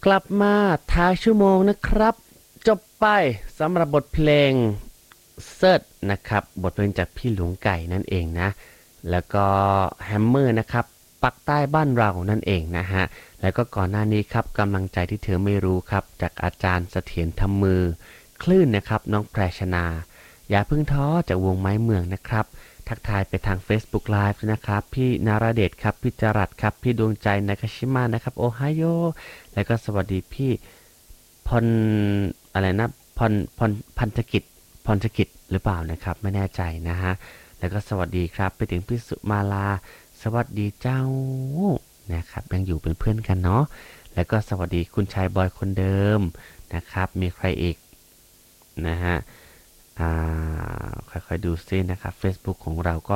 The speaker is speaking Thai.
กลับมาท้ายชั่วโมงนะครับจบไปสำหรับบทเพลงเซิร์ชนะครับบทเพลงจากพี่หลวงไก่นั่นเองนะแล้วก็แฮมเมอร์นะครับปักใต้บ้านเรานั่นเองนะฮะแล้วก็ก่อนหน้านี้ครับกำลังใจที่เธอไม่รู้ครับจากอาจารย์เสถียรธรรมมือคลื่นนะครับน้องแพรชนาอย่าเพิ่งท้อจากวงไม้เมืองนะครับทักทายไปทาง Facebook Live นะครับพี่นาราเดชครับพี่จรัสครับพี่ดวงใจนากาชิมะนะครับโอไฮโอแล้วก็สวัสดีพี่พรอะไรนะพันธกิจพรธกิจหรือเปล่านะครับไม่แน่ใจนะฮะแล้วก็สวัสดีครับไปถึงพี่สุมาลาสวัสดีเจ้านะครับยังอยู่เป็นเพื่อนกันเนาะแล้วก็สวัสดีคุณชายบอยคนเดิมนะครับมีใครอีกนะฮะค่อยๆดูซินะครับ Facebook ของเราก็